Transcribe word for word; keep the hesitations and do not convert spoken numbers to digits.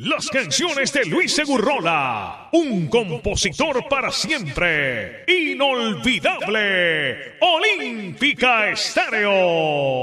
Las canciones de Luis Segurrola, un compositor para siempre, inolvidable, Olímpica Estéreo.